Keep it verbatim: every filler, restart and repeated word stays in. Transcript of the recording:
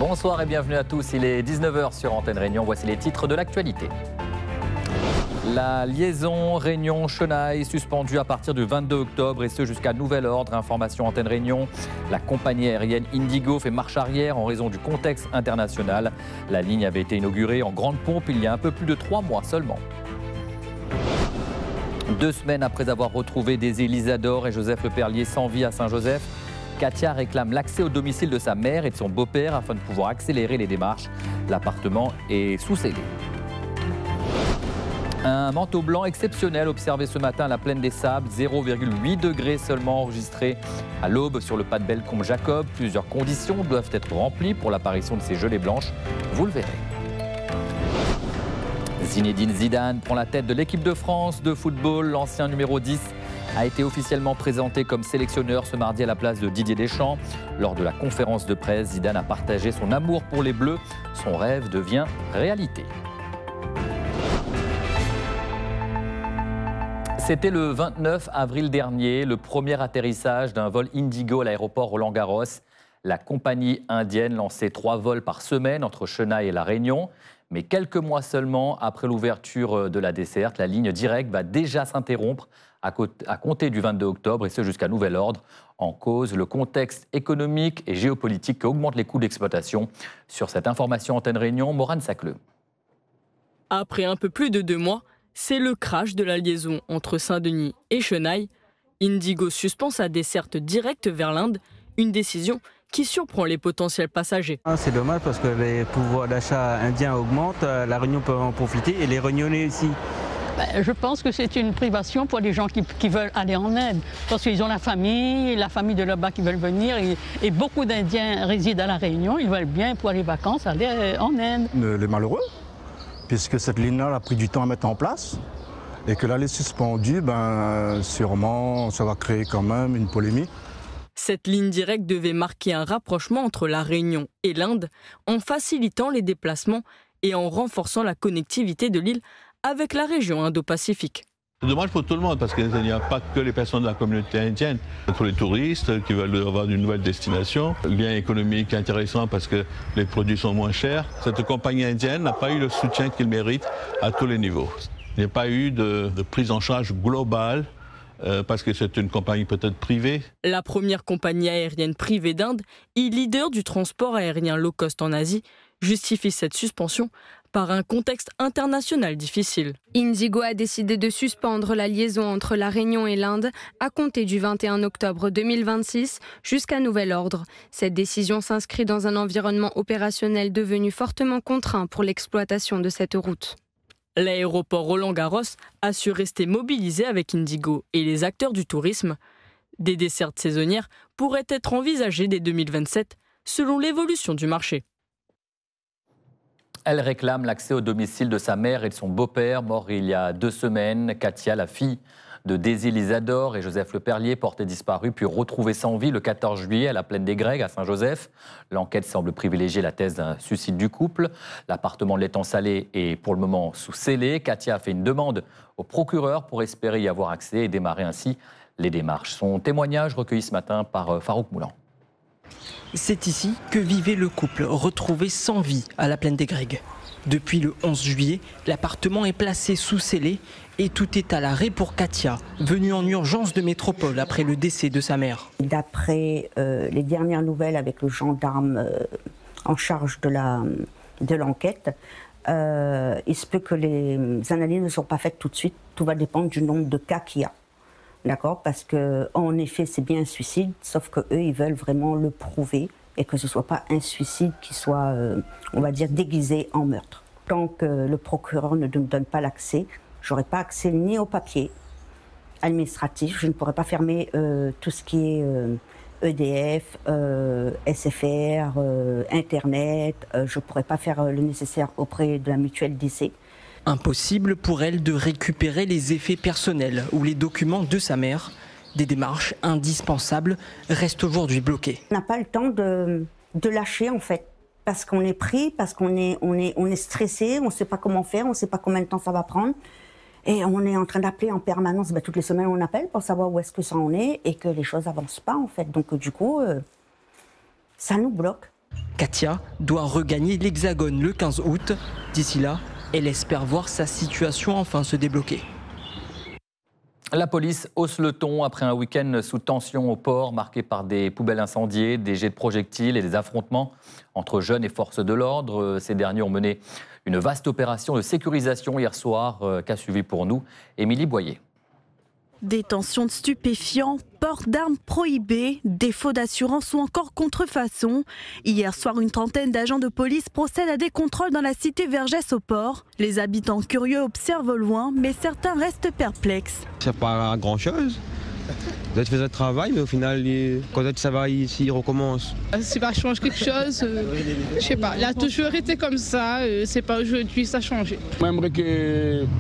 Bonsoir et bienvenue à tous, il est dix-neuf heures sur Antenne Réunion, voici les titres de l'actualité. La liaison Réunion-Chenaille suspendue à partir du vingt-deux octobre et ce jusqu'à nouvel ordre. Information Antenne Réunion, la compagnie aérienne Indigo fait marche arrière en raison du contexte international. La ligne avait été inaugurée en grande pompe il y a un peu plus de trois mois seulement. Deux semaines après avoir retrouvé des Isadore et Joseph Leperlier sans vie à Saint-Joseph, Katia réclame l'accès au domicile de sa mère et de son beau-père afin de pouvoir accélérer les démarches. L'appartement est sous scellé. Un manteau blanc exceptionnel observé ce matin à la Plaine des Sables, zéro virgule huit degrés seulement enregistré à l'aube sur le pas de Bellecombe-Jacob. Plusieurs conditions doivent être remplies pour l'apparition de ces gelées blanches. Vous le verrez. Zinedine Zidane prend la tête de l'équipe de France de football. L'ancien numéro dix a été officiellement présenté comme sélectionneur ce mardi à la place de Didier Deschamps. Lors de la conférence de presse, Zidane a partagé son amour pour les Bleus. Son rêve devient réalité. C'était le vingt-neuf avril dernier, le premier atterrissage d'un vol Indigo à l'aéroport Roland-Garros. La compagnie indienne lançait trois vols par semaine entre Chenaille et La Réunion. Mais quelques mois seulement après l'ouverture de la desserte, la ligne directe va déjà s'interrompre à compter du vingt-deux octobre, et ce jusqu'à nouvel ordre. En cause, le contexte économique et géopolitique qui augmente les coûts d'exploitation. Sur cette information Antenne Réunion, Morane Sacleux. Après un peu plus de deux mois, c'est le crash de la liaison entre Saint-Denis et Chenaille. Indigo suspend sa desserte directe vers l'Inde, une décision qui surprend les potentiels passagers. C'est dommage parce que les pouvoirs d'achat indiens augmentent, la Réunion peut en profiter et les Réunionnais aussi. Ben, je pense que c'est une privation pour les gens qui, qui veulent aller en Inde, parce qu'ils ont la famille, la famille de là-bas qui veulent venir, et, et beaucoup d'Indiens résident à la Réunion, ils veulent bien pour les vacances aller en Inde. Les malheureux, puisque cette ligne-là a pris du temps à mettre en place, et que là, elle est suspendue, ben, sûrement ça va créer quand même une polémique. Cette ligne directe devait marquer un rapprochement entre la Réunion et l'Inde en facilitant les déplacements et en renforçant la connectivité de l'île avec la région Indo-Pacifique. C'est dommage pour tout le monde parce qu'il n'y a pas que les personnes de la communauté indienne. Pour les touristes qui veulent avoir une nouvelle destination, lien économique intéressant parce que les produits sont moins chers. Cette compagnie indienne n'a pas eu le soutien qu'il mérite à tous les niveaux. Il n'y a pas eu de, de prise en charge globale. Euh, parce que c'est une compagnie peut-être privée. La première compagnie aérienne privée d'Inde et leader du transport aérien low cost en Asie justifie cette suspension par un contexte international difficile. Indigo a décidé de suspendre la liaison entre La Réunion et l'Inde à compter du vingt et un octobre deux mille vingt-six jusqu'à nouvel ordre. Cette décision s'inscrit dans un environnement opérationnel devenu fortement contraint pour l'exploitation de cette route. L'aéroport Roland-Garros a su rester mobilisé avec Indigo et les acteurs du tourisme. Des dessertes saisonnières pourraient être envisagées dès deux mille vingt-sept, selon l'évolution du marché. Elle réclame l'accès au domicile de sa mère et de son beau-père, mort il y a deux semaines. Katia, la fille de Daisy Isadore et Joseph Leperlier, porté disparu puis retrouvé sans vie le quatorze juillet à la Plaine des Grecs à Saint-Joseph. L'enquête semble privilégier la thèse d'un suicide du couple. L'appartement de l'étang salé est pour le moment sous scellé. Katia a fait une demande au procureur pour espérer y avoir accès et démarrer ainsi les démarches. Son témoignage recueilli ce matin par Farouk Moulan. C'est ici que vivait le couple, retrouvé sans vie à la Plaine des Grecs. Depuis le onze juillet, l'appartement est placé sous scellé et tout est à l'arrêt pour Katia, venue en urgence de métropole après le décès de sa mère. D'après euh, les dernières nouvelles avec le gendarme euh, en charge de, la, de l'enquête, euh, il se peut que les analyses ne soient pas faites tout de suite. Tout va dépendre du nombre de cas qu'il y a. D'accord ? Parce qu'en effet, c'est bien un suicide, sauf qu'eux, ils veulent vraiment le prouver et que ce ne soit pas un suicide qui soit, euh, on va dire, déguisé en meurtre. Tant que le procureur ne me donne pas l'accès, je n'aurai pas accès ni au papier administratif, je ne pourrai pas fermer euh, tout ce qui est euh, E D F, euh, S F R, euh, Internet, euh, je ne pourrai pas faire le nécessaire auprès de la mutuelle décès. Impossible pour elle de récupérer les effets personnels ou les documents de sa mère. Des démarches indispensables restent aujourd'hui bloquées. On n'a pas le temps de, de lâcher en fait, parce qu'on est pris, parce qu'on est, on est, on est stressé, on ne sait pas comment faire, on ne sait pas combien de temps ça va prendre. Et on est en train d'appeler en permanence, ben, toutes les semaines on appelle pour savoir où est-ce que ça en est et que les choses n'avancent pas en fait. Donc du coup, euh, ça nous bloque. Katia doit regagner l'Hexagone le quinze août. D'ici là, elle espère voir sa situation enfin se débloquer. La police hausse le ton après un week-end sous tension au port, marqué par des poubelles incendiées, des jets de projectiles et des affrontements entre jeunes et forces de l'ordre. Ces derniers ont mené une vaste opération de sécurisation hier soir, qu'a suivi pour nous Émilie Boyer. Détention de stupéfiants, port d'armes prohibées, défaut d'assurance ou encore contrefaçon. Hier soir, une trentaine d'agents de police procèdent à des contrôles dans la cité Vergès au port. Les habitants curieux observent au loin, mais certains restent perplexes. C'est pas grand-chose. Vous faites le travail, mais au final, quand ça va ici, il recommence. Si ça change quelque chose, euh, je sais pas. Il a toujours été comme ça, euh, c'est pas aujourd'hui, ça a changé. J'aimerais que